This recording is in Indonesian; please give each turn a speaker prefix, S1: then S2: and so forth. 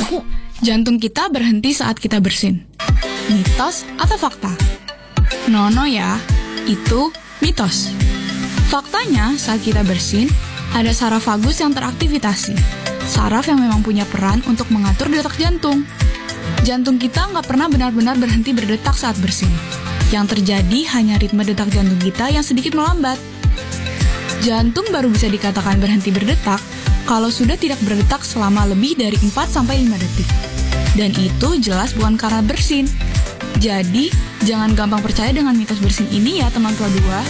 S1: Jantung kita berhenti saat kita bersin. Mitos atau fakta? Nono ya, itu mitos. Faktanya, saat kita bersin, ada saraf vagus yang teraktivitasi. Saraf yang memang punya peran untuk mengatur detak jantung. Jantung kita nggak pernah benar-benar berhenti berdetak saat bersin. Yang terjadi hanya ritme detak jantung kita yang sedikit melambat. Jantung baru bisa dikatakan berhenti berdetak kalau sudah tidak berdetak selama lebih dari 4-5 detik. Dan itu jelas bukan karena bersin. Jadi, jangan gampang percaya dengan mitos bersin ini ya teman tua dua.